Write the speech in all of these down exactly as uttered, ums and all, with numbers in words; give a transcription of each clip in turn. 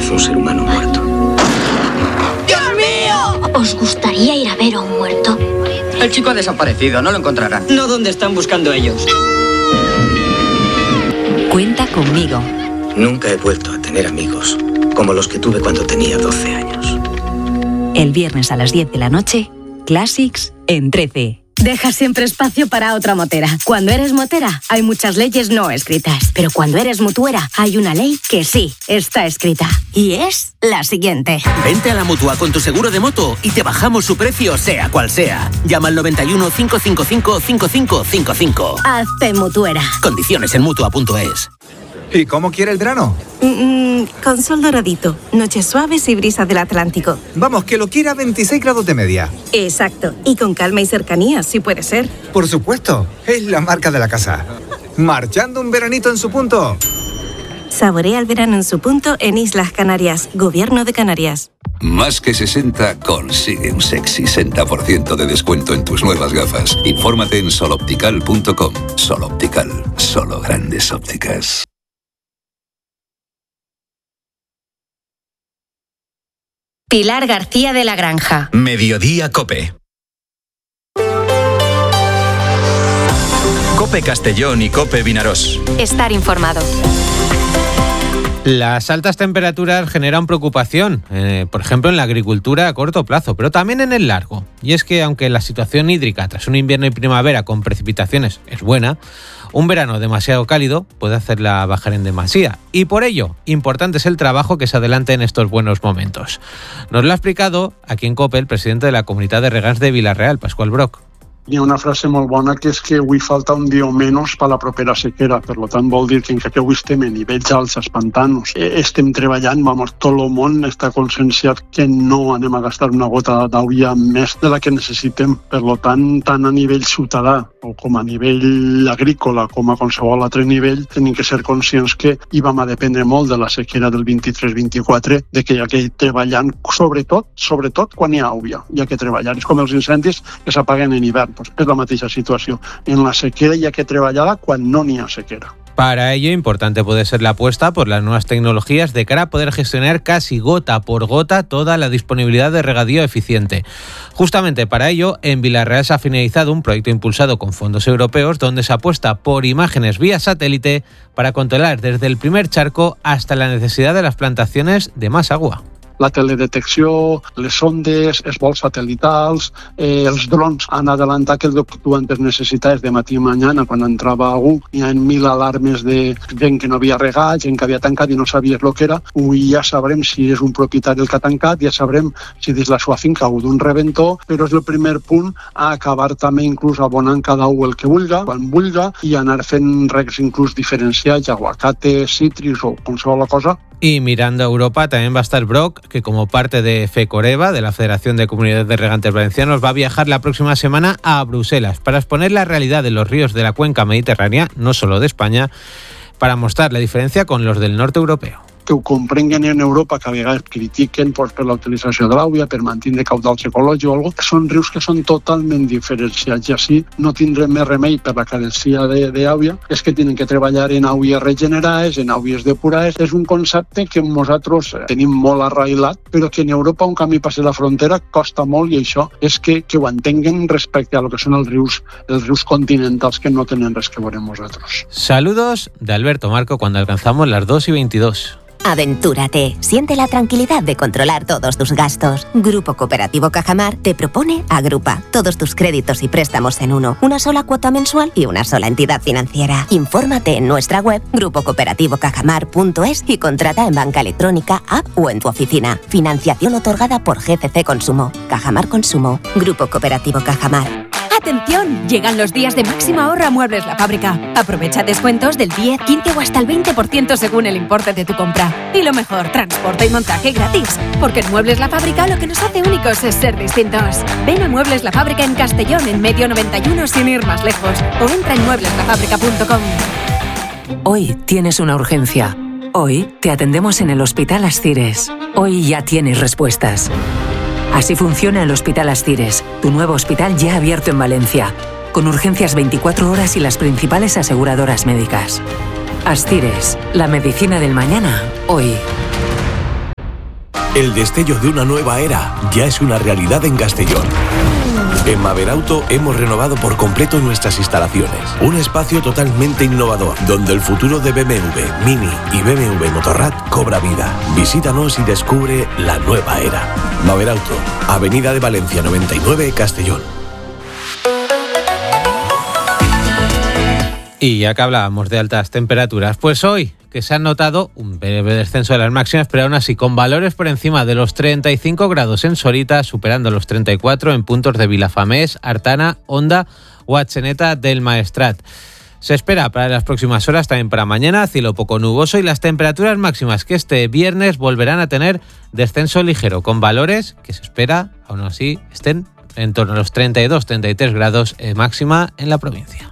vez un ser humano muerto. ¡Dios mío! ¿Os gustaría ir a ver a un muerto? El chico ha desaparecido, no lo encontrarán. No donde están buscando ellos. Cuenta conmigo. Nunca he vuelto a tener amigos como los que tuve cuando tenía doce años. El viernes a las diez de la noche, Classics en trece. Deja siempre espacio para otra motera. Cuando eres motera, hay muchas leyes no escritas. Pero cuando eres mutuera, hay una ley que sí está escrita. Y es la siguiente. Vente a la Mutua con tu seguro de moto y te bajamos su precio, sea cual sea. Llama al noventa y uno, cinco cinco cinco, cinco cinco cinco cinco. Hazte mutuera. Condiciones en mutua punto es. ¿Y cómo quiere el verano? Mm, con sol doradito, noches suaves y brisa del Atlántico. Vamos, que lo quiera a veintiséis grados de media. Exacto, y con calma y cercanía, si puede ser. Por supuesto, es la marca de la casa. Marchando un veranito en su punto. Saborea el verano en su punto en Islas Canarias, Gobierno de Canarias. Más que sesenta consigue un sexy sesenta por ciento de descuento en tus nuevas gafas. Infórmate en sol optical punto com. Sol Optical, solo grandes ópticas. Pilar García de la Granja. Mediodía Cope. Cope Castellón y Cope Vinarós. Estar informado. Las altas temperaturas generan preocupación, eh, por ejemplo en la agricultura a corto plazo, pero también en el largo. Y es que aunque la situación hídrica tras un invierno y primavera con precipitaciones es buena, un verano demasiado cálido puede hacerla bajar en demasía. Y por ello, importante es el trabajo que se adelante en estos buenos momentos. Nos lo ha explicado aquí en COPE el presidente de la Comunitat de Regants de Vila-real, Pasqual Broch. Hi ha una frase molt bona que és que avui falta un dia o menys per la propera sequera. Per tant, vol dir que encara que avui estem a nivells alts als pantanos, estem treballant, vamos, tot el món està conscienciat que no anem a gastar una gota d'aigua més de la que necessitem. Per tant, tant a nivell ciutadà o com a nivell agrícola com a qualsevol altre nivell, tenim que ser conscients que hi vam a dependre molt de la sequera del vint-i-tres vint-i-quatre, de que hi ha que ir treballant, sobretot, sobretot quan hi ha aigua. Hi ha que treballar. És com els incendis que s'apaguen en hivern. Pues es la mateixa situació. En la sequera hi ha que treballar quan no n'hi ha sequera. Para ello, importante puede ser la apuesta por las nuevas tecnologías de cara a poder gestionar casi gota por gota toda la disponibilidad de regadío eficiente. Justamente para ello, en Vila-real se ha finalizado un proyecto impulsado con fondos europeos donde se apuesta por imágenes vía satélite para controlar desde el primer charco hasta la necesidad de las plantaciones de más agua. La teledetecció, les sondes, els vols satelitals, eh, els drons han adelantat que el que tu antes necessitaves de matí i mañana quan entrava algú. Hi ha mil alarmes de gent que no havia regat, gent que havia tancat i no sabies el que era. Avui ja sabrem si és un propietari el que ha tancat, ja sabrem si dins la seva finca ha hagut un reventó, però és el primer punt a acabar també inclús abonant cada un el que vulga, quan vulga, i anar fent regs inclús diferenciats, aguacates, cítrics o qualsevol cosa. Y mirando a Europa también va a estar Broch, que como parte de FECOREVA, de la Federación de Comunidades de Regantes Valencianos, va a viajar la próxima semana a Bruselas para exponer la realidad de los ríos de la cuenca mediterránea, no solo de España, para mostrar la diferencia con los del norte europeo. Que ho comprenguen en Europa, que a vegades critiquen pues, per la utilització de l'aigua, per mantenir caudals ecològics o alguna cosa, són rius que són totalment diferenciats i així no tindrem més remei per la carencia d'aigua, és que tenen que treballar en aigües regenerades, en aigües depurades. És un concepte que nosaltres tenim molt arrailat, però que en Europa un camí passi la frontera costa molt i això és que, que ho entenguen respecte a lo que són els rius, els rius continentals que no tenen res que veure amb nosaltres. Saludos de Alberto Marco cuando alcanzamos las dos y veintidós. Aventúrate, siente la tranquilidad de controlar todos tus gastos. Grupo Cooperativo Cajamar te propone Agrupa, todos tus créditos y préstamos en uno, una sola cuota mensual y una sola entidad financiera. Infórmate en nuestra web grupo cooperativo cajamar punto es y contrata en banca electrónica, app o en tu oficina. Financiación otorgada por G C C Consumo, Cajamar Consumo, Grupo Cooperativo Cajamar. ¡Atención! Llegan los días de máximo ahorro a Muebles La Fábrica. Aprovecha descuentos del diez, quince o hasta el veinte por ciento según el importe de tu compra. Y lo mejor, transporte y montaje gratis. Porque en Muebles La Fábrica lo que nos hace únicos es ser distintos. Ven a Muebles La Fábrica en Castellón, en Medio noventa y uno, sin ir más lejos. O entra en muebles la fábrica punto com. Hoy tienes una urgencia. Hoy te atendemos en el Hospital Ascires. Hoy ya tienes respuestas. Así funciona el Hospital Ascires, tu nuevo hospital ya abierto en Valencia, con urgencias veinticuatro horas y las principales aseguradoras médicas. Ascires, la medicina del mañana, hoy. El destello de una nueva era ya es una realidad en Castellón. En Maberauto hemos renovado por completo nuestras instalaciones. Un espacio totalmente innovador, donde el futuro de B M W, Mini y B M W Motorrad cobra vida. Visítanos y descubre la nueva era. Maberauto, Avenida de Valencia noventa y nueve, Castellón. Y ya que hablábamos de altas temperaturas, pues hoy que se ha notado un breve descenso de las máximas, pero aún así con valores por encima de los treinta y cinco grados en Sorita, superando los treinta y cuatro en puntos de Vilafamés, Artana, Onda o Atzeneta del Maestrat. Se espera para las próximas horas, también para mañana, cielo poco nuboso y las temperaturas máximas que este viernes volverán a tener descenso ligero, con valores que se espera, aún así, estén en torno a los treinta y dos a treinta y tres grados máxima en la provincia.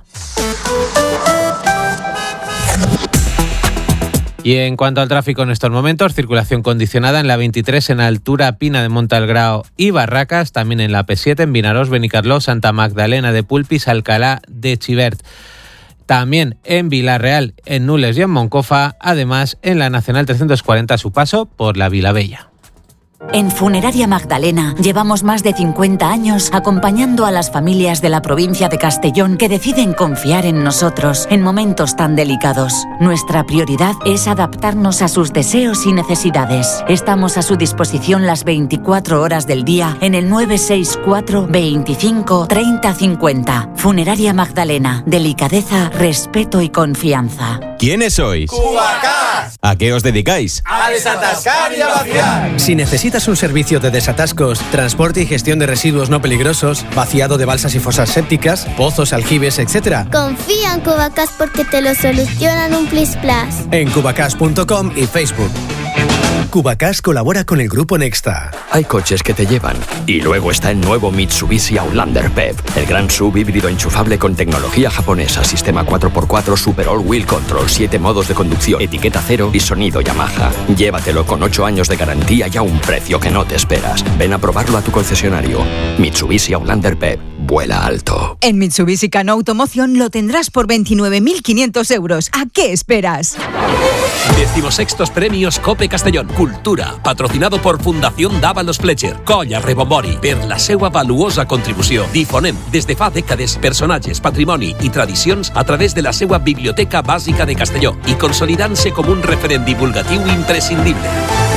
Y en cuanto al tráfico en estos momentos, circulación condicionada en la veintitrés en altura Pina de Montalgrao y Barracas, también en la P siete en Vinaròs, Benicarló, Santa Magdalena de Pulpis, Alcalá de Xivert. También en Vilarreal, en Nules y en Moncofa, además en la Nacional trescientos cuarenta a su paso por la Vilavella. En Funeraria Magdalena llevamos más de cincuenta años acompañando a las familias de la provincia de Castellón que deciden confiar en nosotros en momentos tan delicados. Nuestra prioridad es adaptarnos a sus deseos y necesidades. Estamos a su disposición las veinticuatro horas del día en el nueve seis cuatro, veinticinco, treinta, cincuenta. Funeraria Magdalena. Delicadeza, respeto y confianza. ¿Quiénes sois? ¡Cubacás! ¿A qué os dedicáis? ¡A desatascar y a vaciar! Si necesitas un servicio de desatascos, transporte y gestión de residuos no peligrosos, vaciado de balsas y fosas sépticas, pozos, aljibes, etcétera, confía en Cubacás porque te lo solucionan un plis plas. En cubacás punto com y Facebook. Cubacás colabora con el Grupo Nexta. Hay coches que te llevan. Y luego está el nuevo Mitsubishi Outlander P E V, el gran sub híbrido enchufable con tecnología japonesa, sistema cuatro por cuatro Super All Wheel Control, siete modos de conducción, etiqueta cero y sonido Yamaha. Llévatelo con ocho años de garantía y a un precio que no te esperas. Ven a probarlo a tu concesionario. Mitsubishi Outlander P E V. Vuela alto. En Mitsubishi Cano Automoción lo tendrás por veintinueve mil quinientos euros. ¿A qué esperas? Decimosextos Premios Cope Castellón. Cultura, patrocinado por Fundación Dávalos Fletcher, Colla Rebombori, per la seua valuosa contribució. Difonem des de fa dècades personatges, patrimoni i tradicions a través de la seua Biblioteca Bàsica de Castelló i consolidant-se com un referent divulgatiu imprescindible.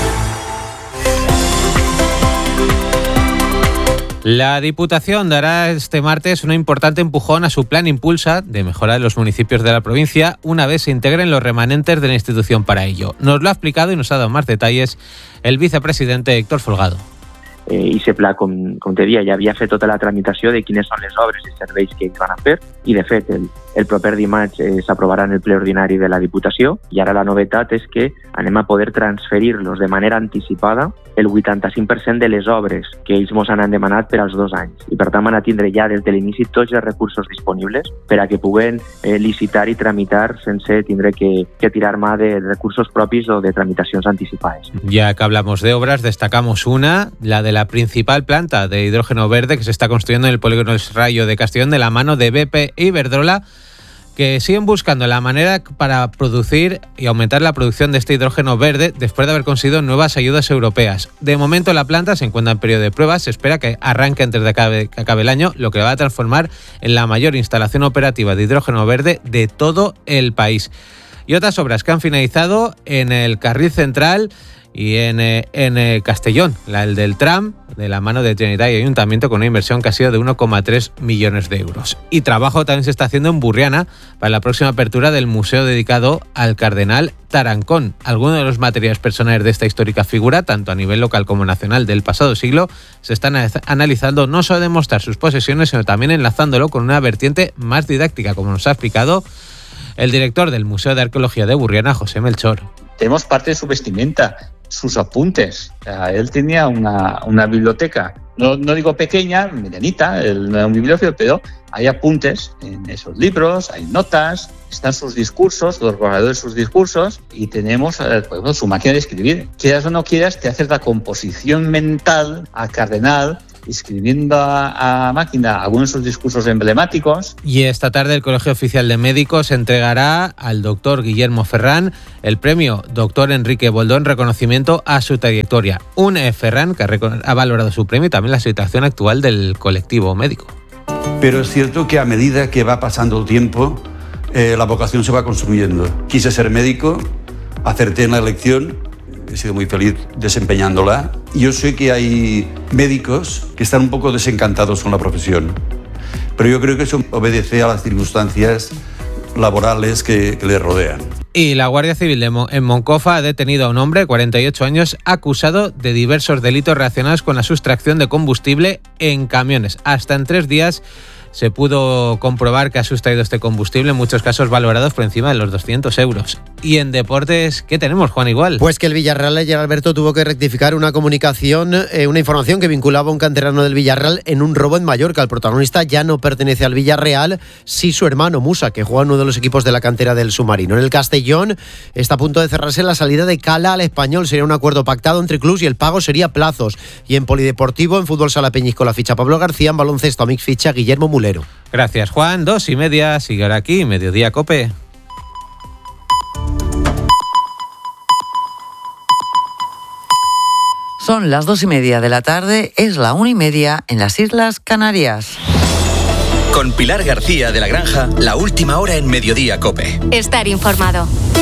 La Diputación dará este martes un importante empujón a su plan Impulsa de mejora de los municipios de la provincia una vez se integren los remanentes de la institución para ello. Nos lo ha explicado y nos ha dado más detalles el vicepresidente Héctor Folgado. Eh, I aquest pla, com, com te dia, ja havia fet tota la tramitació de quines són les obres i serveis que ells van a fer i, de fet, el, el proper dimarts eh, s'aprovarà en el ple ordinari de la Diputació i ara la novetat és que anem a poder transferir-los de manera anticipada el vuitanta-cinc per cent de les obres que ells mos han demanat per als dos anys. I, per tant, van a tindre ja des de l'inici tots els recursos disponibles per a que puguen eh, licitar i tramitar sense tindre que, que tirar mà de recursos propis o de tramitacions anticipades. Ya que hablamos de obras, destacamos una, la de la principal planta de hidrógeno verde que se está construyendo en el polígono El Rayo de Castellón de la mano de B P e Iberdrola, que siguen buscando la manera para producir y aumentar la producción de este hidrógeno verde después de haber conseguido nuevas ayudas europeas. De momento la planta se encuentra en periodo de pruebas, se espera que arranque antes de que acabe, que acabe el año, lo que va a transformar en la mayor instalación operativa de hidrógeno verde de todo el país. Y otras obras que han finalizado en el Carril Central y en, eh, en eh, Castellón, la, el del tram, de la mano de Generalitat y Ayuntamiento, con una inversión que ha sido de uno coma tres millones de euros. Y trabajo también se está haciendo en Burriana para la próxima apertura del museo dedicado al cardenal Tarancón. Algunos de los materiales personales de esta histórica figura, tanto a nivel local como nacional del pasado siglo, se están analizando no solo demostrar sus posesiones, sino también enlazándolo con una vertiente más didáctica, como nos ha explicado el director del Museo de Arqueología de Burriana, José Melchor. Tenemos parte de su vestimenta, sus apuntes. O sea, él tenía una, una biblioteca, no, no digo pequeña, medianita, él no era un bibliófilo, pero hay apuntes en esos libros, hay notas, están sus discursos, los borradores de sus discursos, y tenemos pues, su máquina de escribir. Quieras o no quieras, te haces la composición mental al cardenal escribiendo a, a máquina algunos de sus discursos emblemáticos. Y esta tarde el Colegio Oficial de Médicos entregará al doctor Guillermo Ferrán el premio Doctor Enrique Boldó en reconocimiento a su trayectoria. Un Ferrán que ha valorado su premio y también la situación actual del colectivo médico. Pero es cierto que a medida que va pasando el tiempo, eh, la vocación se va consumiendo. Quise ser médico, acerté en la elección, he sido muy feliz desempeñándola. Yo sé que hay médicos que están un poco desencantados con la profesión, pero yo creo que eso obedece a las circunstancias laborales que, que le rodean. Y la Guardia Civil de Mo- en Moncofa ha detenido a un hombre de cuarenta y ocho años acusado de diversos delitos relacionados con la sustracción de combustible en camiones. Hasta en tres días se pudo comprobar que ha sustraído este combustible, en muchos casos valorados por encima de los doscientos euros. Y en deportes, ¿qué tenemos, Juan Igual? Pues que el Villarreal, ayer Alberto, tuvo que rectificar una comunicación, eh, una información que vinculaba a un canterano del Villarreal en un robo en Mallorca. El protagonista ya no pertenece al Villarreal, sí su hermano Musa, que juega en uno de los equipos de la cantera del Submarino. En el Castellón está a punto de cerrarse la salida de Cala al Español. Sería un acuerdo pactado entre clubs y el pago sería a plazos. Y en polideportivo, en fútbol sala Peñíscola ficha Pablo García, en baloncesto Amic ficha Guillermo Mulero. Gracias, Juan. Dos y media, sigue ahora aquí, Mediodía Cope. Son las dos y media de la tarde, es la una y media en las Islas Canarias. Con Pilar García de la Granja, la última hora en Mediodía Cope. Estar informado.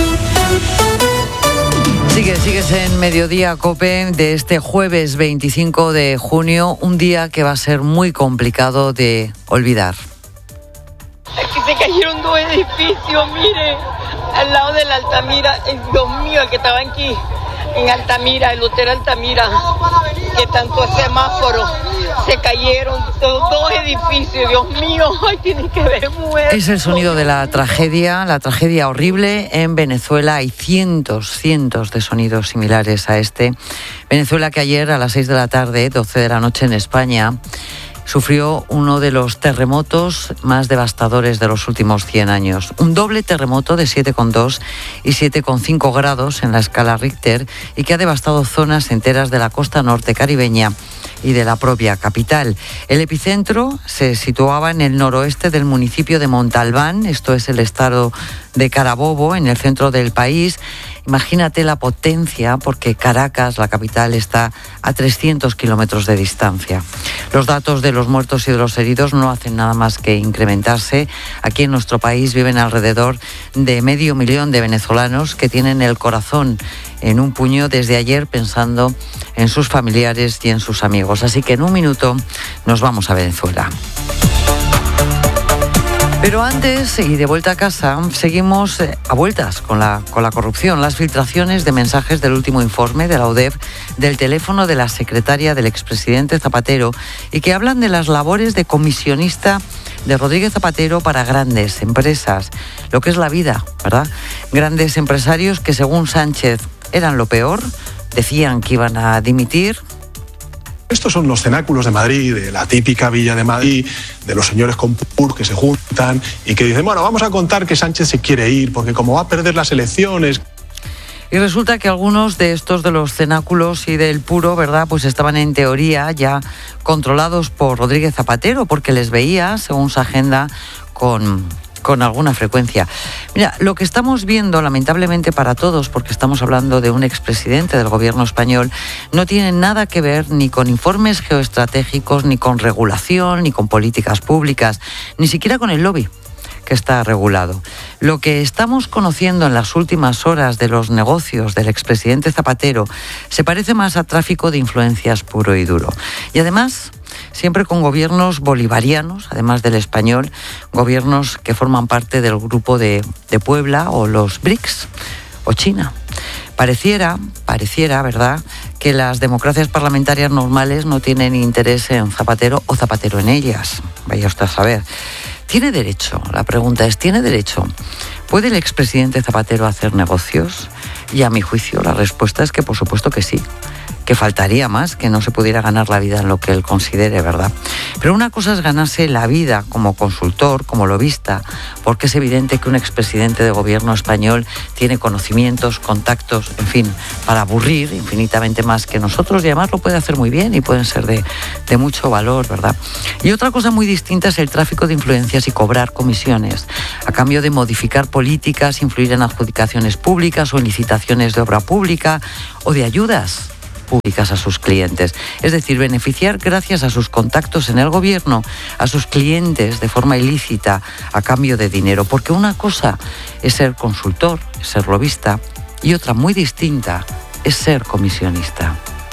Sigue, sigues en Mediodía Cope de este jueves veinticinco de junio, un día que va a ser muy complicado de olvidar. Aquí se cayeron dos edificios, mire, al lado de la Altamira, eh, Dios mío, el que estaba aquí, en Altamira, el hotel Altamira, que tanto es semáforo, se cayeron dos, dos edificios, Dios mío, ay, tienen que ver muertos. Es el sonido de la tragedia, la tragedia horrible en Venezuela. Hay cientos, cientos de sonidos similares a este. Venezuela, que ayer a las seis de la tarde, doce de la noche en España, sufrió uno de los terremotos más devastadores de los últimos cien años. Un doble terremoto de siete coma dos y siete coma cinco grados en la escala Richter y que ha devastado zonas enteras de la costa norte caribeña y de la propia capital. El epicentro se situaba en el noroeste del municipio de Montalbán, esto es el estado de Carabobo, en el centro del país. Imagínate la potencia, porque Caracas, la capital, está a trescientos kilómetros de distancia. Los datos de los muertos y de los heridos no hacen nada más que incrementarse. Aquí en nuestro país viven alrededor de medio millón de venezolanos que tienen el corazón en un puño desde ayer pensando en sus familiares y en sus amigos. Así que en un minuto nos vamos a Venezuela. Pero antes, y de vuelta a casa, seguimos a vueltas con la, con la corrupción. Las filtraciones de mensajes del último informe de la U D E F del teléfono de la secretaria del expresidente Zapatero y que hablan de las labores de comisionista de Rodríguez Zapatero para grandes empresas. Lo que es la vida, ¿verdad? Grandes empresarios que, según Sánchez, eran lo peor, decían que iban a dimitir. Estos son los cenáculos de Madrid, de la típica villa de Madrid, de los señores con pur que se juntan y que dicen, bueno, vamos a contar que Sánchez se quiere ir porque como va a perder las elecciones. Y resulta que algunos de estos de los cenáculos y del puro, ¿verdad?, pues estaban en teoría ya controlados por Rodríguez Zapatero porque les veía, según su agenda, con... con alguna frecuencia. Mira, lo que estamos viendo, lamentablemente para todos, porque estamos hablando de un expresidente del gobierno español, no tiene nada que ver ni con informes geoestratégicos, ni con regulación, ni con políticas públicas, ni siquiera con el lobby que está regulado. Lo que estamos conociendo en las últimas horas de los negocios del expresidente Zapatero se parece más a tráfico de influencias puro y duro. Y además, siempre con gobiernos bolivarianos, además del español, gobiernos que forman parte del grupo de, de Puebla o los BRICS o China. Pareciera, pareciera, ¿verdad?, que las democracias parlamentarias normales no tienen interés en Zapatero o Zapatero en ellas. Vaya usted a saber. ¿Tiene derecho? La pregunta es, ¿tiene derecho? ¿Puede el expresidente Zapatero hacer negocios? Y a mi juicio la respuesta es que por supuesto que sí. que faltaría más, que no se pudiera ganar la vida en lo que él considere, ¿verdad? Pero una cosa es ganarse la vida como consultor, como lobista, porque es evidente que un expresidente de gobierno español tiene conocimientos, contactos, en fin, para aburrir infinitamente más que nosotros, y además lo puede hacer muy bien y pueden ser de, de mucho valor, ¿verdad? Y otra cosa muy distinta es el tráfico de influencias y cobrar comisiones a cambio de modificar políticas, influir en adjudicaciones públicas o en licitaciones de obra pública o de ayudas públicas a sus clientes. Es decir, beneficiar gracias a sus contactos en el gobierno a sus clientes de forma ilícita a cambio de dinero. Porque una cosa es ser consultor, es ser lobista, y otra muy distinta es ser comisionista.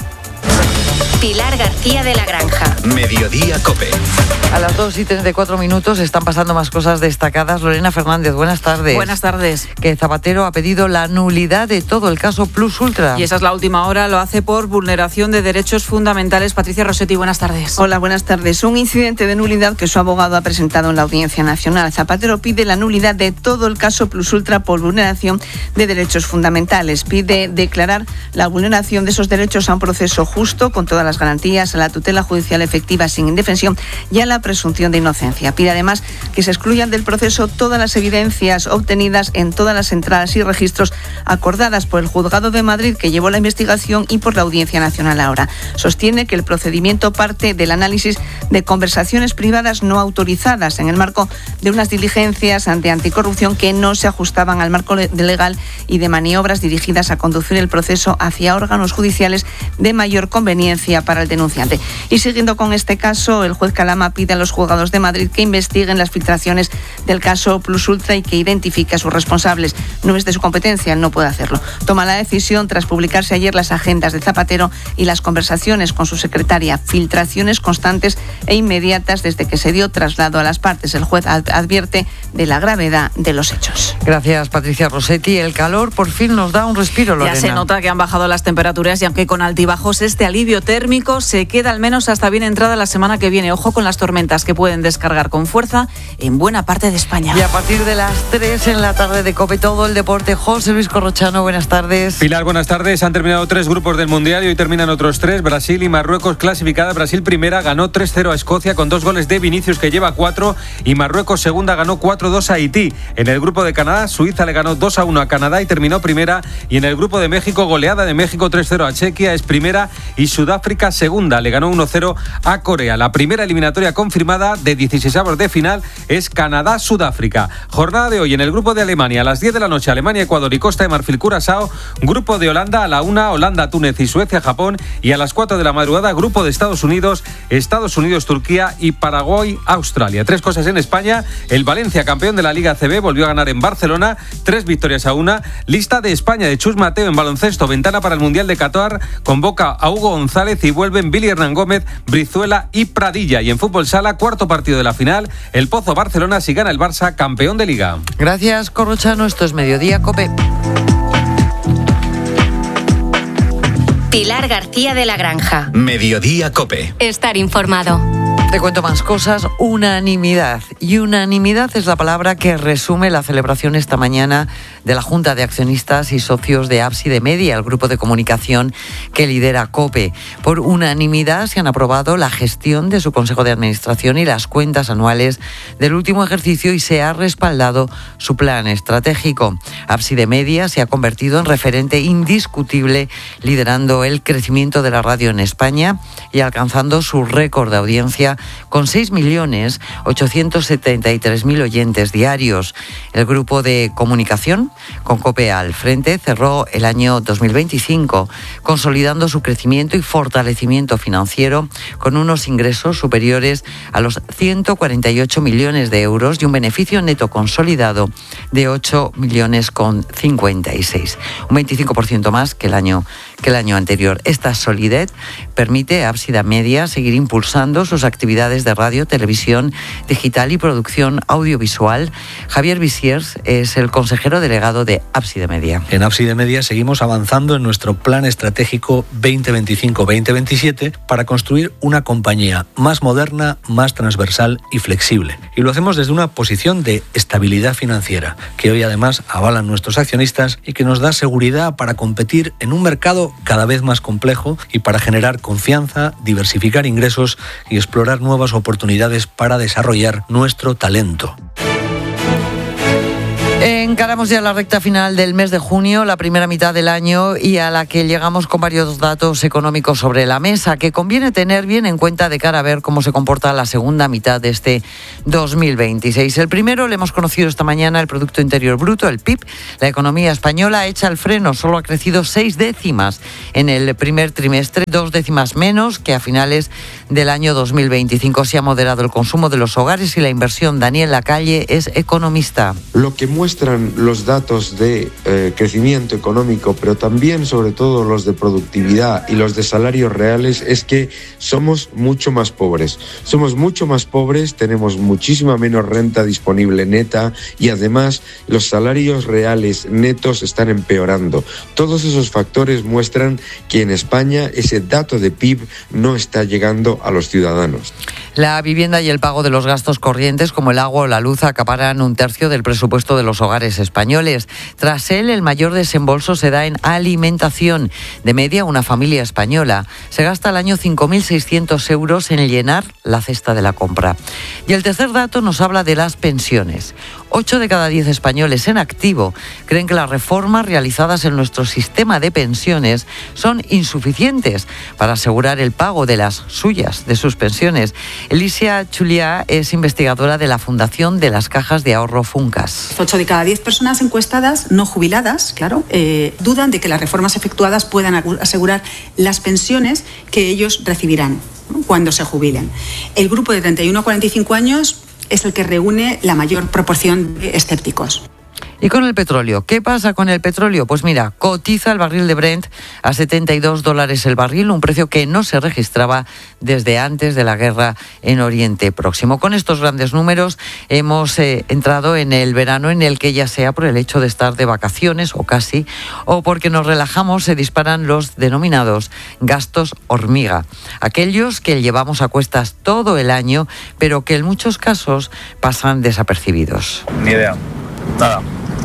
Pilar García de la Granja. Mediodía COPE. A las dos y treinta y cuatro minutos están pasando más cosas destacadas. Lorena Fernández, buenas tardes. Buenas tardes. Que Zapatero ha pedido la nulidad de todo el caso Plus Ultra. Y esa es la última hora, lo hace por vulneración de derechos fundamentales. Patricia Rossetti, buenas tardes. Hola, buenas tardes. Un incidente de nulidad que su abogado ha presentado en la Audiencia Nacional. Zapatero pide la nulidad de todo el caso Plus Ultra por vulneración de derechos fundamentales. Pide declarar la vulneración de esos derechos a un proceso justo, con todas las garantías, a la tutela judicial efectiva sin indefensión y a la presunción de inocencia. Pide además que se excluyan del proceso todas las evidencias obtenidas en todas las entradas y registros acordadas por el Juzgado de Madrid, que llevó la investigación, y por la Audiencia Nacional ahora. Sostiene que el procedimiento parte del análisis de conversaciones privadas no autorizadas en el marco de unas diligencias ante anticorrupción que no se ajustaban al marco legal y de maniobras dirigidas a conducir el proceso hacia órganos judiciales de mayor conveniencia para el denunciante. Y siguiendo con este caso, el juez Calama pide a los juzgados de Madrid que investiguen las filtraciones del caso Plus Ultra y que identifique a sus responsables. No es de su competencia, no puede hacerlo. Toma la decisión tras publicarse ayer las agendas de Zapatero y las conversaciones con su secretaria, filtraciones constantes e inmediatas desde que se dio traslado a las partes. El juez advierte de la gravedad de los hechos. Gracias, Patricia Rossetti. El calor por fin nos da un respiro, Lorena. Ya se nota que han bajado las temperaturas, y aunque con altibajos, este alivio térmico se queda al menos hasta bien entrada la semana que viene. Ojo con las tormentas que pueden descargar con fuerza en buena parte de España. Y a partir de las tres en la tarde de COPE, todo el deporte. José Luis Corrochano, buenas tardes. Pilar, buenas tardes. Han terminado tres grupos del Mundial y hoy terminan otros tres. Brasil y Marruecos clasificada. Brasil primera ganó tres cero a Escocia con dos goles de Vinicius, que lleva cuatro, y Marruecos segunda ganó cuatro dos a Haití. En el grupo de Canadá, Suiza le ganó dos a uno a Canadá y terminó primera. Y en el grupo de México, goleada de México tres cero a Chequia, es primera, y Sudáfrica segunda, le ganó uno cero a Corea. La primera eliminatoria confirmada de dieciseisavos de final es Canadá-Sudáfrica. Jornada de hoy en el grupo de Alemania a las diez de la noche, Alemania, Ecuador y Costa de Marfil, Curazao. Grupo de Holanda a la una, Holanda, Túnez y Suecia, Japón. Y a las cuatro de la madrugada, grupo de Estados Unidos, Estados Unidos, Turquía y Paraguay, Australia. Tres cosas en España. El Valencia, campeón de la Liga A C B, volvió a ganar en Barcelona, tres victorias a una. Lista de España de Chus Mateo en baloncesto, ventana para el Mundial de Qatar, convoca a Hugo González y vuelven Billy Hernán Gómez, Brizuela y Pradilla. Y en fútbol sala, cuarto partido de la final, el Pozo Barcelona si gana el Barça, campeón de Liga. Gracias, Corrochano. Esto es Mediodía COPE. Pilar García de la Granja. Mediodía COPE. Estar informado. Te cuento más cosas. Unanimidad. Y unanimidad es la palabra que resume la celebración esta mañana de la Junta de Accionistas y Socios de Ábside Media, el grupo de comunicación que lidera COPE. Por unanimidad se han aprobado la gestión de su Consejo de Administración y las cuentas anuales del último ejercicio, y se ha respaldado su plan estratégico. Ábside Media se ha convertido en referente indiscutible, liderando el crecimiento de la radio en España y alcanzando su récord de audiencia con seis millones ochocientos setenta y tres mil oyentes diarios. El grupo de comunicación, con COPE al frente, cerró el año dos mil veinticinco consolidando su crecimiento y fortalecimiento financiero con unos ingresos superiores a los ciento cuarenta y ocho millones de euros y un beneficio neto consolidado de ocho millones con cincuenta y seis, un veinticinco por ciento más que el año que el año anterior. Esta solidez permite a Ábside Media seguir impulsando sus actividades de radio, televisión, digital y producción audiovisual. Javier Visiers es el consejero delegado de Ábside Media. En Ábside Media seguimos avanzando en nuestro plan estratégico veinte veinticinco veinte veintisiete para construir una compañía más moderna, más transversal y flexible. Y lo hacemos desde una posición de estabilidad financiera, que hoy además avalan nuestros accionistas y que nos da seguridad para competir en un mercado cada vez más complejo y para generar confianza, diversificar ingresos y explorar nuevas oportunidades para desarrollar nuestro talento. Encaramos ya la recta final del mes de junio, la primera mitad del año, y a la que llegamos con varios datos económicos sobre la mesa que conviene tener bien en cuenta de cara a ver cómo se comporta la segunda mitad de este dos mil veintiséis. El primero lo hemos conocido esta mañana, el Producto Interior Bruto, el P I B. La economía española echa el freno, solo ha crecido seis décimas en el primer trimestre, dos décimas menos que a finales del año dos mil veinticinco. Se ha moderado el consumo de los hogares y la inversión. Daniel Lacalle es economista. Lo que muestra muestran los datos de eh, crecimiento económico, pero también sobre todo los de productividad y los de salarios reales, es que somos mucho más pobres. Somos mucho más pobres, tenemos muchísima menos renta disponible neta y además los salarios reales netos están empeorando. Todos esos factores muestran que en España ese dato de P I B no está llegando a los ciudadanos. La vivienda y el pago de los gastos corrientes como el agua o la luz acaparan un tercio del presupuesto de los hogares españoles. Tras él, el mayor desembolso se da en alimentación. De media, una familia española se gasta al año cinco mil seiscientos euros en llenar la cesta de la compra. Y el tercer dato nos habla de las pensiones. Ocho de cada diez españoles en activo creen que las reformas realizadas en nuestro sistema de pensiones son insuficientes para asegurar el pago de las suyas, de sus pensiones. Alicia Chuliá es investigadora de la Fundación de las Cajas de Ahorro Funcas. Ocho de cada diez personas encuestadas, no jubiladas, claro, eh, dudan de que las reformas efectuadas puedan asegurar las pensiones que ellos recibirán, ¿no?, cuando se jubilen. El grupo de treinta y uno a cuarenta y cinco años es el que reúne la mayor proporción de escépticos. ¿Y con el petróleo? ¿Qué pasa con el petróleo? Pues mira, cotiza el barril de Brent a setenta y dos dólares el barril, un precio que no se registraba desde antes de la guerra en Oriente Próximo. Con estos grandes números hemos eh, entrado en el verano, en el que ya sea por el hecho de estar de vacaciones o casi, o porque nos relajamos, se disparan los denominados gastos hormiga. Aquellos que llevamos a cuestas todo el año, pero que en muchos casos pasan desapercibidos. Ni idea, nada.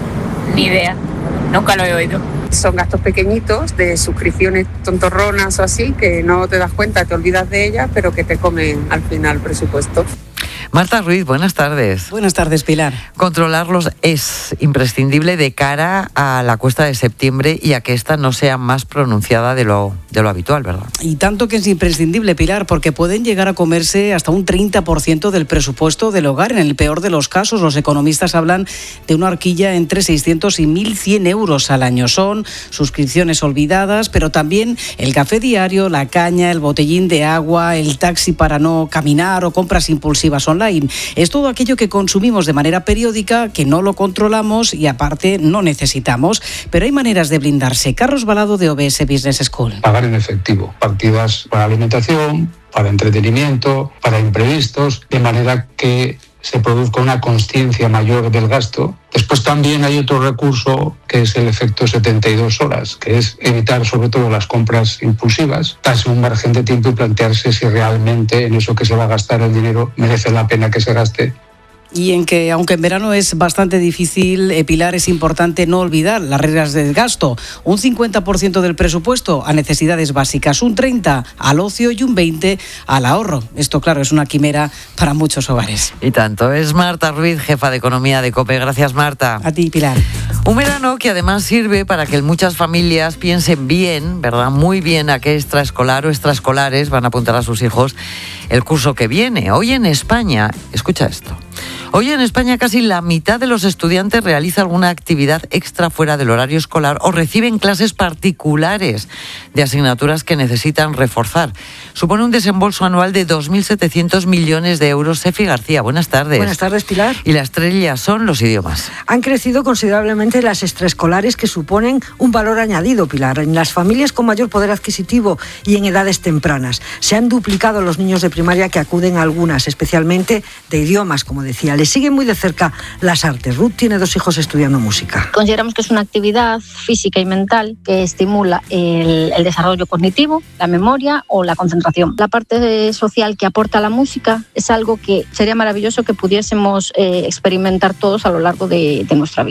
Ni idea, nunca lo he oído. Son gastos pequeñitos de suscripciones tontorronas o así, que no te das cuenta, te olvidas de ellas, pero que te comen al final el presupuesto. Marta Ruiz, buenas tardes. Buenas tardes, Pilar. Controlarlos es imprescindible de cara a la cuesta de septiembre y a que esta no sea más pronunciada de lo, de lo habitual, ¿verdad? Y tanto que es imprescindible, Pilar, porque pueden llegar a comerse hasta un treinta por ciento del presupuesto del hogar. En el peor de los casos, los economistas hablan de una horquilla entre seiscientos y mil cien euros al año. Son suscripciones olvidadas, pero también el café diario, la caña, el botellín de agua, el taxi para no caminar o compras impulsivas online. Es todo aquello que consumimos de manera periódica, que no lo controlamos y aparte no necesitamos. Pero hay maneras de blindarse. Carlos Balado, de O B S Business School. Pagar en efectivo, partidas para alimentación, para entretenimiento, para imprevistos, de manera que se produzca una consciencia mayor del gasto. Después también hay otro recurso que es el efecto setenta y dos horas, que es evitar sobre todo las compras impulsivas, darse un margen de tiempo y plantearse si realmente en eso que se va a gastar el dinero merece la pena que se gaste. Y en que, aunque en verano es bastante difícil, eh, Pilar, es importante no olvidar las reglas del gasto. Un cincuenta por ciento del presupuesto a necesidades básicas, un treinta por ciento al ocio y un veinte por ciento al ahorro. Esto, claro, es una quimera para muchos hogares. Y tanto. Es Marta Ruiz, jefa de Economía de COPE. Gracias, Marta. A ti, Pilar. Un verano que además sirve para que muchas familias piensen bien, ¿verdad? Muy bien a qué extraescolar o extraescolares van a apuntar a sus hijos el curso que viene. Hoy en España, escucha esto. Hoy en España casi la mitad de los estudiantes realiza alguna actividad extra fuera del horario escolar o reciben clases particulares de asignaturas que necesitan reforzar. Supone un desembolso anual de dos mil setecientos millones de euros. Sefi García, buenas tardes. Buenas tardes, Pilar. Y la estrella son los idiomas. Han crecido considerablemente las extraescolares, que suponen un valor añadido, Pilar, en las familias con mayor poder adquisitivo y en edades tempranas. Se han duplicado los niños de primaria que acuden a algunas, especialmente de idiomas, como decía. Le siguen muy de cerca las artes. Ruth tiene dos hijos estudiando música. Consideramos que es una actividad física y mental que estimula el, el desarrollo cognitivo, la memoria o la concentración. La parte social que aporta la música es algo que sería maravilloso que pudiésemos eh, experimentar todos a lo largo de, de nuestra vida.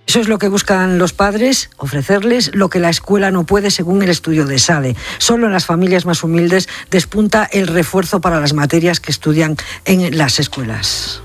Eso es lo que buscan los padres, ofrecerles lo que la escuela no puede, según el estudio de SADE. Solo en las familias más humildes despunta el refuerzo para las materias que estudian en las escuelas.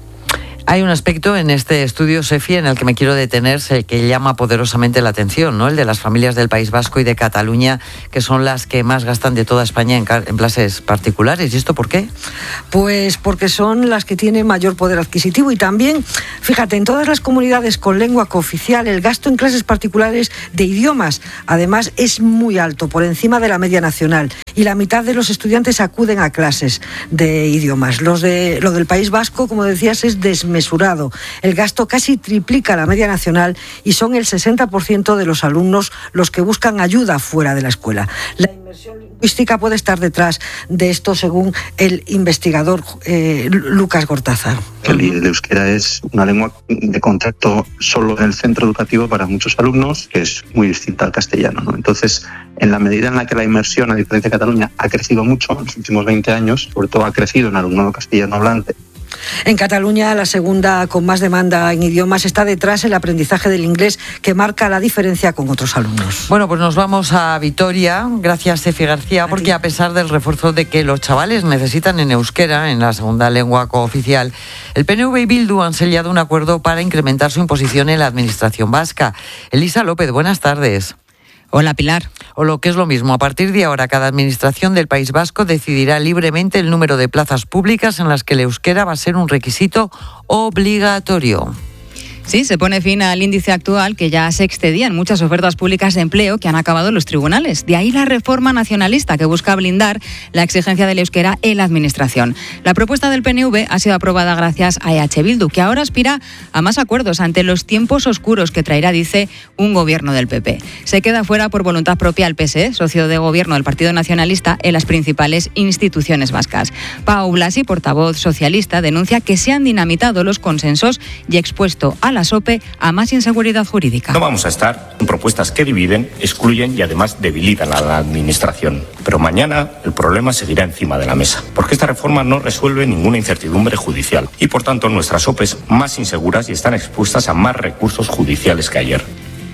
Hay un aspecto en este estudio, Sefi, en el que me quiero detener, el que llama poderosamente la atención, ¿no? El de las familias del País Vasco y de Cataluña, que son las que más gastan de toda España en, en clases particulares. ¿Y esto por qué? Pues porque son las que tienen mayor poder adquisitivo y también, fíjate, en todas las comunidades con lengua cooficial, el gasto en clases particulares de idiomas, además, es muy alto, por encima de la media nacional. Y la mitad de los estudiantes acuden a clases de idiomas. Los de, lo del País Vasco, como decías, es desmesurado. Mesurado. El gasto casi triplica la media nacional y son el sesenta por ciento de los alumnos los que buscan ayuda fuera de la escuela. La inmersión lingüística puede estar detrás de esto, según el investigador eh, Lucas Gortaza. El, el euskera es una lengua de contacto solo en el centro educativo para muchos alumnos, que es muy distinta al castellano, ¿no? Entonces, en la medida en la que la inmersión, a diferencia de Cataluña, ha crecido mucho en los últimos veinte años, sobre todo ha crecido en alumnado castellano hablante. En Cataluña, la segunda con más demanda en idiomas, está detrás el aprendizaje del inglés, que marca la diferencia con otros alumnos. Bueno, pues nos vamos a Vitoria. Gracias, Sefi García, porque a pesar del refuerzo de que los chavales necesitan en euskera, en la segunda lengua cooficial, el P N V y Bildu han sellado un acuerdo para incrementar su imposición en la administración vasca. Elisa López, buenas tardes. Hola, Pilar. O lo que es lo mismo, a partir de ahora cada administración del País Vasco decidirá libremente el número de plazas públicas en las que el euskera va a ser un requisito obligatorio. Sí, se pone fin al índice actual que ya se excedía en muchas ofertas públicas de empleo que han acabado en los tribunales. De ahí la reforma nacionalista que busca blindar la exigencia del euskera en la administración. La propuesta del P N V ha sido aprobada gracias a E H Bildu, que ahora aspira a más acuerdos ante los tiempos oscuros que traerá, dice, un gobierno del P P. Se queda fuera por voluntad propia el P S E, socio de gobierno del Partido Nacionalista en las principales instituciones vascas. Pau Blasi, portavoz socialista, denuncia que se han dinamitado los consensos y expuesto a la S O P a más inseguridad jurídica. No vamos a estar en propuestas que dividen, excluyen y además debilitan a la administración. Pero mañana el problema seguirá encima de la mesa, porque esta reforma no resuelve ninguna incertidumbre judicial y por tanto nuestras O P Es más inseguras y están expuestas a más recursos judiciales que ayer.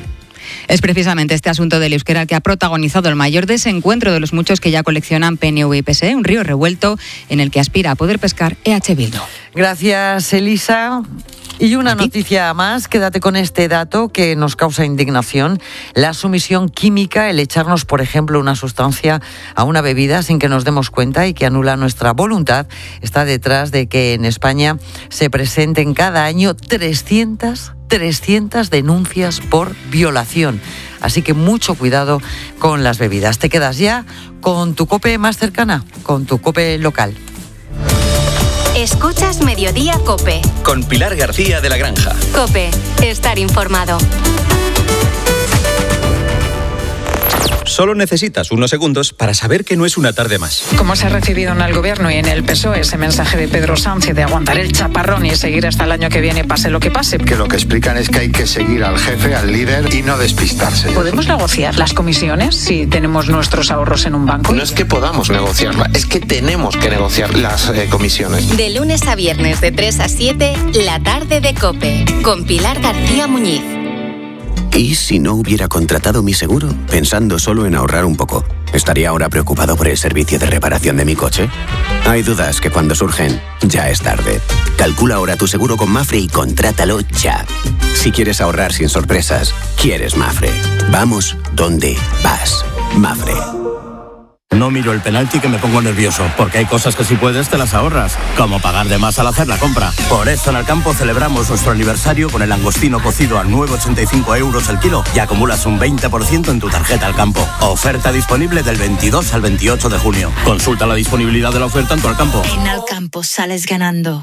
Es precisamente este asunto del euskera el que ha protagonizado el mayor desencuentro de los muchos que ya coleccionan P N V y P S E, un río revuelto en el que aspira a poder pescar E H Bildu. Gracias, Elisa. Y una noticia más, quédate con este dato que nos causa indignación. La sumisión química, el echarnos, por ejemplo, una sustancia a una bebida sin que nos demos cuenta y que anula nuestra voluntad, está detrás de que en España se presenten cada año trescientas denuncias por violación. Así que mucho cuidado con las bebidas. Te quedas ya con tu COPE más cercana, con tu COPE local. Escuchas Mediodía COPE. Con Pilar García de la Granja. COPE, estar informado. Solo necesitas unos segundos para saber que no es una tarde más. Como se ha recibido en el Gobierno y en el P S O E ese mensaje de Pedro Sánchez de aguantar el chaparrón y seguir hasta el año que viene, pase lo que pase. Que lo que explican es que hay que seguir al jefe, al líder y no despistarse. ¿Podemos negociar las comisiones si tenemos nuestros ahorros en un banco? No es que podamos negociarla, es que tenemos que negociar las eh, comisiones. De lunes a viernes de tres a siete, la tarde de COPE, con Pilar García Muñiz. ¿Y si no hubiera contratado mi seguro? Pensando solo en ahorrar un poco, ¿estaría ahora preocupado por el servicio de reparación de mi coche? Hay dudas que cuando surgen, ya es tarde. Calcula ahora tu seguro con Mafre y contrátalo ya. Si quieres ahorrar sin sorpresas, quieres Mafre. Vamos donde vas. Mafre. No miro el penalti que me pongo nervioso, porque hay cosas que si puedes te las ahorras, como pagar de más al hacer la compra. Por eso en Alcampo celebramos nuestro aniversario con el langostino cocido a nueve con ochenta y cinco euros el kilo y acumulas un veinte por ciento en tu tarjeta Alcampo. Oferta disponible del veintidós al veintiocho de junio. Consulta la disponibilidad de la oferta en tu Alcampo. En Alcampo sales ganando.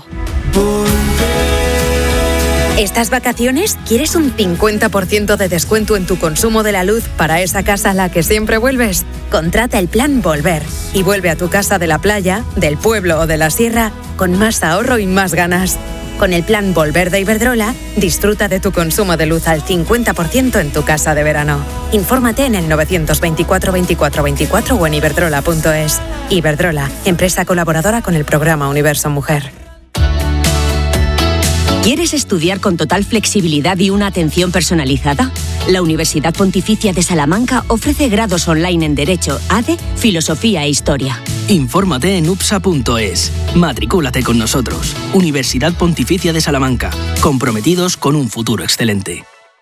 ¿Estas vacaciones quieres un cincuenta por ciento de descuento en tu consumo de la luz para esa casa a la que siempre vuelves? Contrata el plan Volver y vuelve a tu casa de la playa, del pueblo o de la sierra con más ahorro y más ganas. Con el plan Volver de Iberdrola, disfruta de tu consumo de luz al cincuenta por ciento en tu casa de verano. Infórmate en el novecientos veinticuatro veinticuatro veinticuatro o en iberdrola punto es. Iberdrola, empresa colaboradora con el programa Universo Mujer. ¿Quieres estudiar con total flexibilidad y una atención personalizada? La Universidad Pontificia de Salamanca ofrece grados online en Derecho, A D E, Filosofía e Historia. Infórmate en upsa punto es. Matricúlate con nosotros. Universidad Pontificia de Salamanca. Comprometidos con un futuro excelente.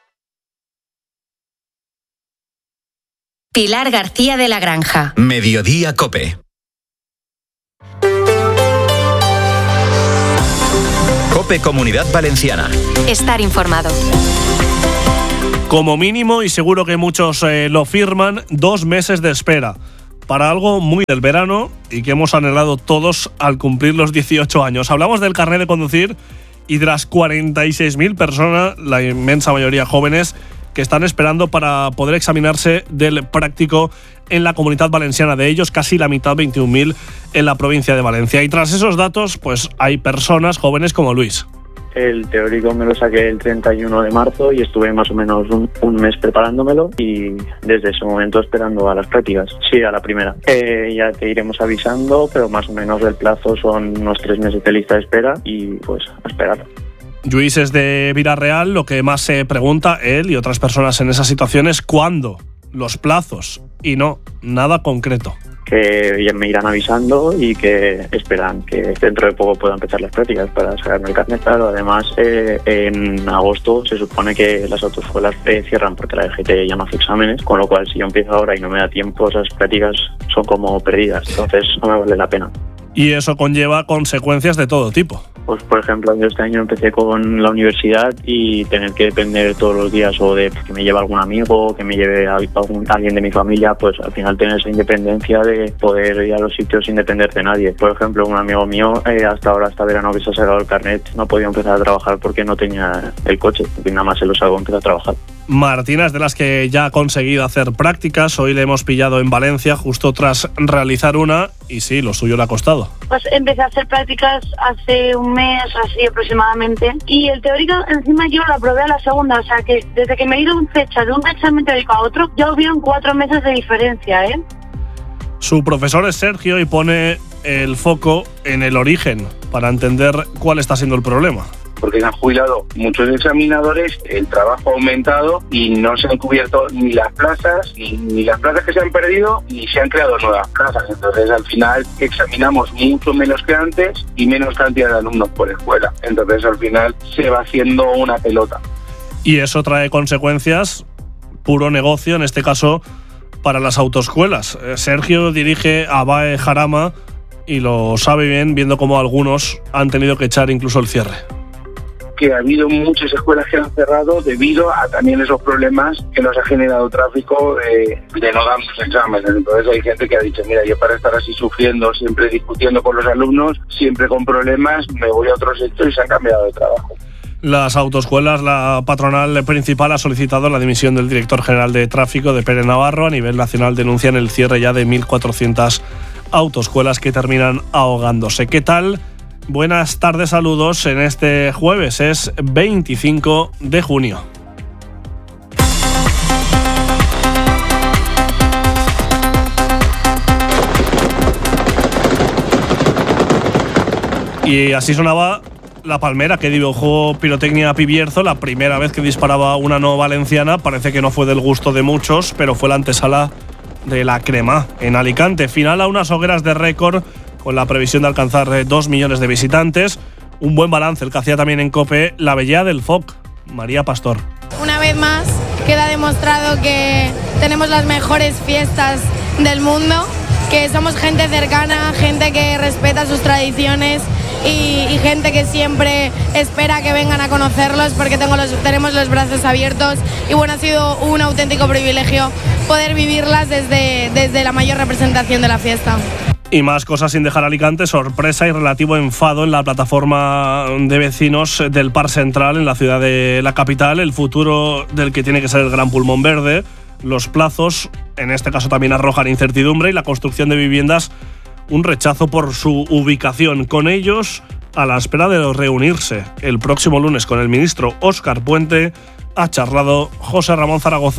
Pilar García de la Granja. Mediodía COPE. COPE Comunidad Valenciana. Estar informado. Como mínimo, y seguro que muchos eh, lo firman, dos meses de espera para algo muy del verano y que hemos anhelado todos al cumplir los dieciocho años. Hablamos del carnet de conducir y de las cuarenta y seis mil personas, la inmensa mayoría jóvenes, que están esperando para poder examinarse del práctico en la Comunidad Valenciana. De ellos, casi la mitad, veintiún mil, en la provincia de Valencia. Y tras esos datos, pues hay personas jóvenes como Luis. El teórico me lo saqué el treinta y uno de marzo y estuve más o menos un, un mes preparándomelo y desde ese momento esperando a las prácticas. Sí, a la primera. Eh, ya te iremos avisando, pero más o menos el plazo son unos tres meses de lista de espera y pues a esperar. Luis es de Villarreal. Lo que más se pregunta él y otras personas en esa situación es ¿cuándo? Los plazos. Y no, nada concreto. Que ya me irán avisando y que esperan que dentro de poco pueda empezar las prácticas para sacarme el carnet. Claro, además eh, en agosto se supone que las autoescuelas eh, cierran porque la D G T ya no hace exámenes, con lo cual si yo empiezo ahora y no me da tiempo, esas prácticas son como perdidas, entonces no me vale la pena. Y eso conlleva consecuencias de todo tipo. Pues por ejemplo, yo este año empecé con la universidad y tener que depender todos los días o de que me lleve algún amigo, que me lleve a algún, alguien de mi familia, pues al final tener esa independencia de poder ir a los sitios sin depender de nadie. Por ejemplo, un amigo mío eh, hasta ahora, hasta verano que se ha sacado el carnet, no ha podido empezar a trabajar porque no tenía el coche y nada más se lo sacó, empezó a trabajar. Martina es de las que ya ha conseguido hacer prácticas. Hoy le hemos pillado en Valencia justo tras realizar una y sí, lo suyo le ha costado. Pues empecé a hacer prácticas hace un mes, así aproximadamente, y el teórico encima yo lo aprobé a la segunda, o sea que desde que me dieron fecha de un examen teórico a otro ya hubieron cuatro meses de diferencia, ¿eh? Su profesor es Sergio y pone el foco en el origen para entender cuál está siendo el problema. Porque se han jubilado muchos examinadores, el trabajo ha aumentado y no se han cubierto ni las plazas, ni, ni las plazas que se han perdido, ni se han creado nuevas plazas. Entonces, al final, examinamos mucho menos que antes y menos cantidad de alumnos por escuela. Entonces, al final, se va haciendo una pelota. Y eso trae consecuencias, puro negocio, en este caso, para las autoescuelas. Sergio dirige a B A E Jarama y lo sabe bien, viendo cómo algunos han tenido que echar incluso el cierre. Que ha habido muchas escuelas que han cerrado debido a también esos problemas que nos ha generado tráfico de, de no dar los exámenes. Entonces hay gente que ha dicho, mira, yo para estar así sufriendo, siempre discutiendo con los alumnos, siempre con problemas, me voy a otro sector y se han cambiado de trabajo. Las autoescuelas, la patronal principal ha solicitado la dimisión del director general de tráfico de Pere Navarro. A nivel nacional denuncian el cierre ya de mil cuatrocientas autoescuelas que terminan ahogándose. ¿Qué tal? Buenas tardes, saludos en este jueves, es veinticinco de junio. Y así sonaba La Palmera, que dibujó Pirotecnia Pibierzo, la primera vez que disparaba una no valenciana. Parece que no fue del gusto de muchos, pero fue la antesala de la Crema en Alicante. Final a unas hogueras de récord, con la previsión de alcanzar dos millones de visitantes. Un buen balance el que hacía también en COPE la Vellea del Foc, María Pastor. Una vez más queda demostrado que tenemos las mejores fiestas del mundo, que somos gente cercana, gente que respeta sus tradiciones y, y gente que siempre espera que vengan a conocerlos porque tengo los, tenemos los brazos abiertos y bueno, ha sido un auténtico privilegio poder vivirlas desde, desde la mayor representación de la fiesta. Y más cosas sin dejar Alicante. Sorpresa y relativo enfado en la plataforma de vecinos del Parc Central en la ciudad de la capital. El futuro del que tiene que ser el gran pulmón verde. Los plazos, en este caso, también arrojan incertidumbre y la construcción de viviendas, un rechazo por su ubicación. Con ellos, a la espera de reunirse el próximo lunes con el ministro Óscar Puente, ha charlado José Ramón Zaragoza.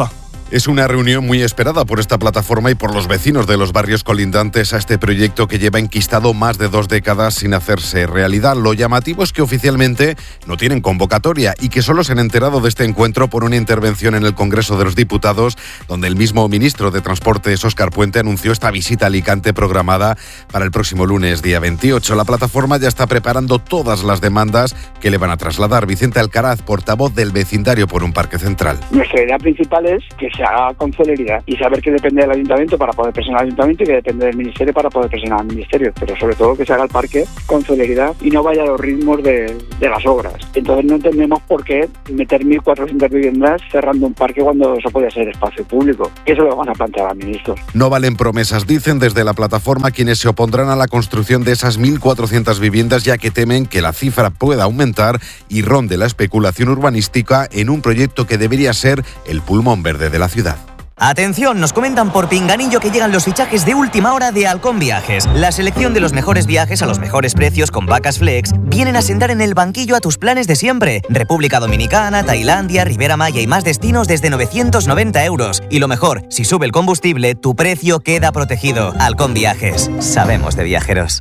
Es una reunión muy esperada por esta plataforma y por los vecinos de los barrios colindantes a este proyecto que lleva enquistado más de dos décadas sin hacerse realidad. Lo llamativo es que oficialmente no tienen convocatoria y que solo se han enterado de este encuentro por una intervención en el Congreso de los Diputados, donde el mismo ministro de Transportes, Óscar Puente, anunció esta visita a Alicante programada para el próximo lunes, día veintiocho. La plataforma ya está preparando todas las demandas que le van a trasladar. Vicente Alcaraz, portavoz del vecindario por un parque central. Nuestra idea principal es que se haga con celeridad y saber que depende del ayuntamiento para poder presionar al ayuntamiento y que depende del ministerio para poder presionar al ministerio, pero sobre todo que se haga el parque con celeridad y no vaya a los ritmos de, de las obras. Entonces no entendemos por qué meter mil cuatrocientas viviendas cerrando un parque cuando eso puede ser espacio público. Eso lo van a plantear al ministro. No valen promesas, dicen desde la plataforma quienes se opondrán a la construcción de esas mil cuatrocientas viviendas, ya que temen que la cifra pueda aumentar y ronde la especulación urbanística en un proyecto que debería ser el pulmón verde de la ciudad. Atención, nos comentan por pinganillo que llegan los fichajes de última hora de Halcón Viajes. La selección de los mejores viajes a los mejores precios con vacas flex vienen a sentar en el banquillo a tus planes de siempre. República Dominicana, Tailandia, Riviera Maya y más destinos desde novecientos noventa euros. Y lo mejor, si sube el combustible, tu precio queda protegido. Halcón Viajes, sabemos de viajeros.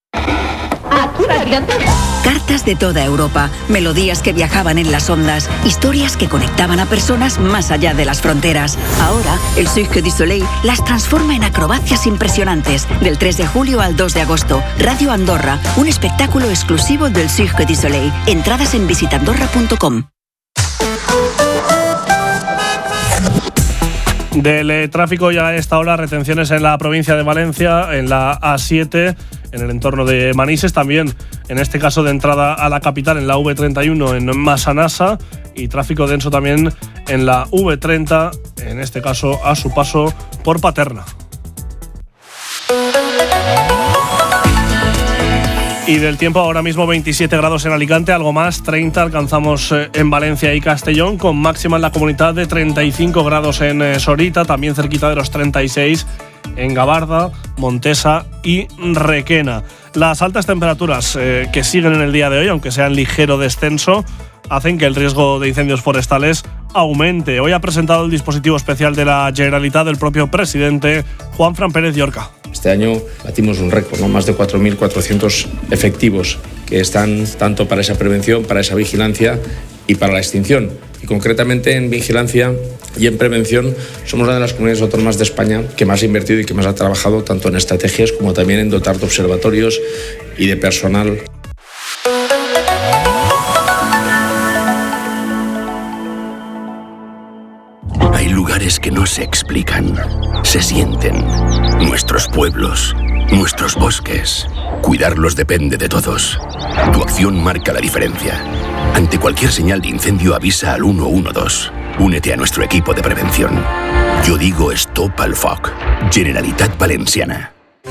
Cartas de toda Europa, melodías que viajaban en las ondas, historias que conectaban a personas más allá de las fronteras. Ahora, el Cirque du Soleil las transforma en acrobacias impresionantes. Del tres de julio al dos de agosto, Radio Andorra, un espectáculo exclusivo del Cirque du Soleil. Entradas en visita andorra punto com. Del eh, tráfico ya a esta hora, retenciones en la provincia de Valencia, en la A siete, en el entorno de Manises, también en este caso de entrada a la capital en la V treinta y uno en Massanassa, y tráfico denso también en la V treinta, en este caso a su paso por Paterna. Y del tiempo, ahora mismo veintisiete grados en Alicante, algo más, treinta alcanzamos en Valencia y Castellón, con máxima en la comunidad de treinta y cinco grados en Sorita, también cerquita de los treinta y seis en Gabarda, Montesa y Requena. Las altas temperaturas eh, que siguen en el día de hoy, aunque sea en ligero descenso, hacen que el riesgo de incendios forestales aumente. Hoy ha presentado el dispositivo especial de la Generalitat del propio presidente Juanfran Pérez Llorca. Este año batimos un récord, ¿no? Más de cuatro mil cuatrocientos efectivos que están tanto para esa prevención, para esa vigilancia y para la extinción. Y concretamente en vigilancia y en prevención somos una de las comunidades autónomas de España que más ha invertido y que más ha trabajado tanto en estrategias como también en dotar de observatorios y de personal. Hay lugares que no se explican, se sienten. Nuestros pueblos, nuestros bosques. Cuidarlos depende de todos. Tu acción marca la diferencia. Ante cualquier señal de incendio, avisa al uno uno dos. Únete a nuestro equipo de prevención. Yo digo Stop al Foc. Generalitat Valenciana.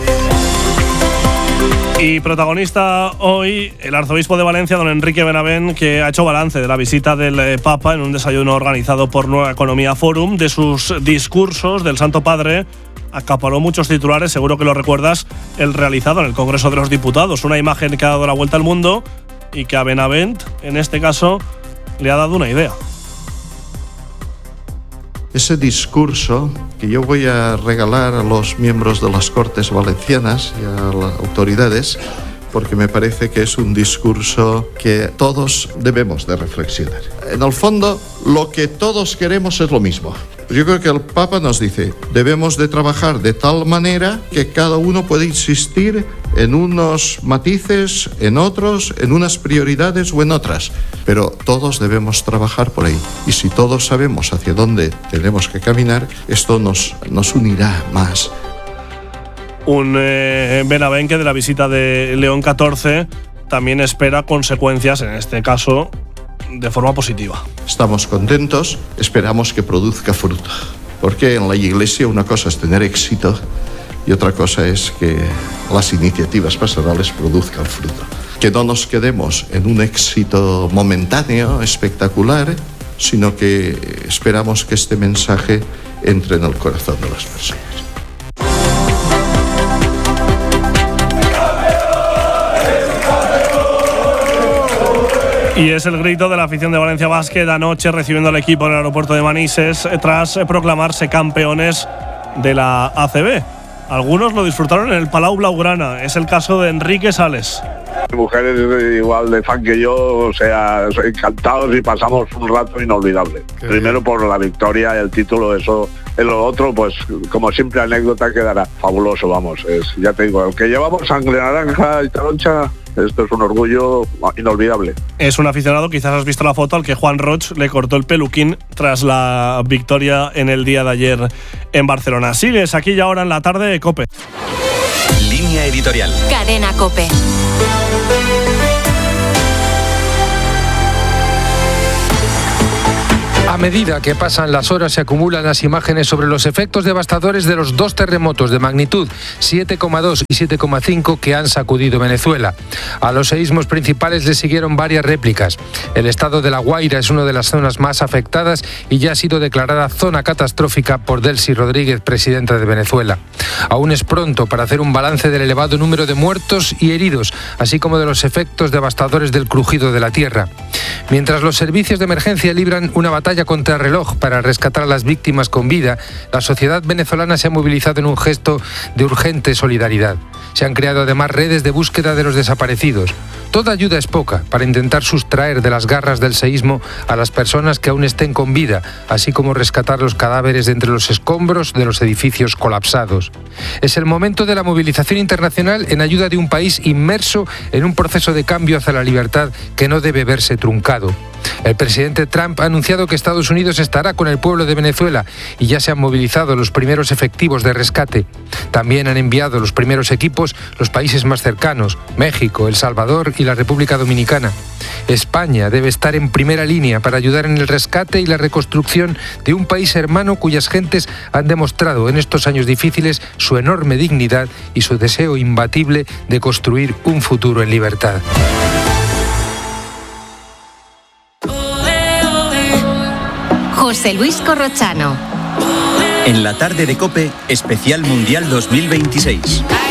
Y protagonista hoy el arzobispo de Valencia, don Enrique Benavent, que ha hecho balance de la visita del Papa en un desayuno organizado por Nueva Economía Forum, de sus discursos del Santo Padre. Acaparó muchos titulares, seguro que lo recuerdas, el realizado en el Congreso de los Diputados. Una imagen que ha dado la vuelta al mundo y que a Benavent, en este caso, le ha dado una idea. Ese discurso que yo voy a regalar a los miembros de las Cortes Valencianas y a las autoridades, porque me parece que es un discurso que todos debemos de reflexionar. En el fondo, lo que todos queremos es lo mismo. Yo creo que el Papa nos dice, debemos de trabajar de tal manera que cada uno puede insistir en unos matices, en otros, en unas prioridades o en otras, pero todos debemos trabajar por ahí. Y si todos sabemos hacia dónde tenemos que caminar, esto nos, nos unirá más. Un eh, Benavent que de la visita de León catorce también espera consecuencias, en este caso, de forma positiva. Estamos contentos, esperamos que produzca fruto, porque en la Iglesia una cosa es tener éxito y otra cosa es que las iniciativas pastorales produzcan fruto. Que no nos quedemos en un éxito momentáneo, espectacular, sino que esperamos que este mensaje entre en el corazón de las personas. Y es el grito de la afición de Valencia Basket anoche recibiendo al equipo en el aeropuerto de Manises tras proclamarse campeones de la A C B. Algunos lo disfrutaron en el Palau Blaugrana. Es el caso de Enrique Sales. Mi mujer es igual de fan que yo, o sea, encantados y pasamos un rato inolvidable. Qué Primero bien. Por la victoria y el título, eso. En lo otro, pues como siempre, anécdota quedará. Fabuloso, vamos. Es, ya te digo, el que llevamos sangre naranja y taroncha, esto es un orgullo inolvidable. Es un aficionado, quizás has visto la foto, al que Juan Roch le cortó el peluquín tras la victoria en el día de ayer en Barcelona. Sigues aquí y ahora en la tarde de COPE. Línea editorial. Cadena COPE. A medida que pasan las horas se acumulan las imágenes sobre los efectos devastadores de los dos terremotos de magnitud siete coma dos y siete coma cinco que han sacudido Venezuela. A los seísmos principales le siguieron varias réplicas. El estado de La Guaira es una de las zonas más afectadas y ya ha sido declarada zona catastrófica por Delcy Rodríguez, presidenta de Venezuela. Aún es pronto para hacer un balance del elevado número de muertos y heridos, así como de los efectos devastadores del crujido de la tierra. Mientras los servicios de emergencia libran una batalla contra reloj para rescatar a las víctimas con vida, la sociedad venezolana se ha movilizado en un gesto de urgente solidaridad. Se han creado además redes de búsqueda de los desaparecidos. Toda ayuda es poca para intentar sustraer de las garras del seísmo a las personas que aún estén con vida, así como rescatar los cadáveres de entre los escombros de los edificios colapsados. Es el momento de la movilización internacional en ayuda de un país inmerso en un proceso de cambio hacia la libertad que no debe verse truncado. El presidente Trump ha anunciado que Estados Unidos estará con el pueblo de Venezuela y ya se han movilizado los primeros efectivos de rescate. También han enviado los primeros equipos los países más cercanos, México, El Salvador y la República Dominicana. España debe estar en primera línea para ayudar en el rescate y la reconstrucción de un país hermano cuyas gentes han demostrado en estos años difíciles su enorme dignidad y su deseo imbatible de construir un futuro en libertad. José Luis Corrochano. En la tarde de COPE, especial Mundial dos mil veintiséis.